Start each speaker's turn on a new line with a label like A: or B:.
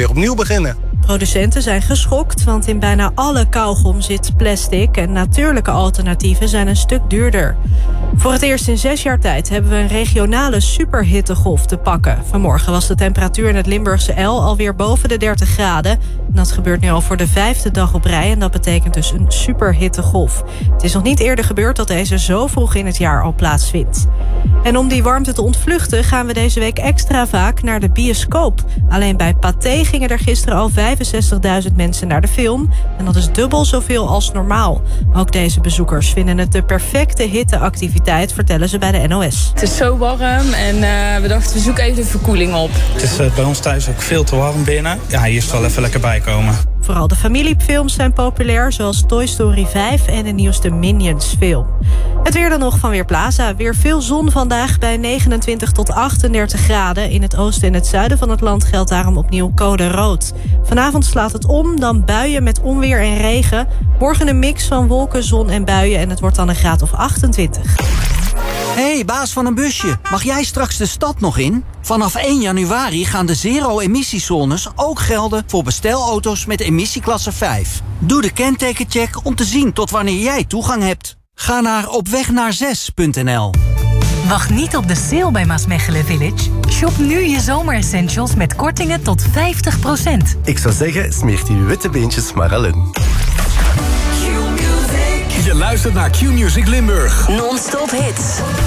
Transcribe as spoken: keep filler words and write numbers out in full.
A: weer opnieuw beginnen.
B: Producenten zijn geschokt, want in bijna alle kauwgom zit plastic en natuurlijke alternatieven zijn een stuk duurder. Voor het eerst in zes jaar tijd hebben we een regionale superhittegolf te pakken. Vanmorgen was de temperatuur in het Limburgse El alweer boven de dertig graden. En dat gebeurt nu al voor de vijfde dag op rij en dat betekent dus een superhittegolf. Het is nog niet eerder gebeurd dat deze zo vroeg in het jaar al plaatsvindt. En om die warmte te ontvluchten gaan we deze week extra vaak naar de bioscoop. Alleen bij Pathé gingen er gisteren al vijfenzestigduizend mensen naar de film. En dat is dubbel zoveel als normaal. Ook deze bezoekers vinden het de perfecte hitteactiviteit, vertellen ze bij de N O S.
C: Het is zo warm en uh, we dachten we zoeken even de verkoeling op.
D: Het is uh, bij ons thuis ook veel te warm binnen. Ja, hier is het wel even lekker bijkomen.
B: Vooral de familiefilms zijn populair, zoals Toy Story vijf en de nieuwste Minions film. Het weer dan nog van Weerplaza. Weer veel zon vandaag bij negenentwintig tot achtendertig graden. In het oosten en het zuiden van het land geldt daarom opnieuw code rood. Vanavond slaat het om, dan buien met onweer en regen. Morgen een mix van wolken, zon en buien en het wordt dan een graad of achtentwintig.
E: Hey, baas van een busje. Mag jij straks de stad nog in? Vanaf één januari gaan de zero-emissiezones ook gelden voor bestelauto's met emissieklasse vijf. Doe de kentekencheck om te zien tot wanneer jij toegang hebt. Ga naar opwegnaarzes punt n l.
F: Wacht niet op de sale bij Maasmechelen Village. Shop nu je zomeressentials met kortingen tot vijftig procent.
G: Ik zou zeggen, smeert uw witte beentjes maar al in.
H: Je luistert naar Q-Music Limburg.
F: Non-stop hits.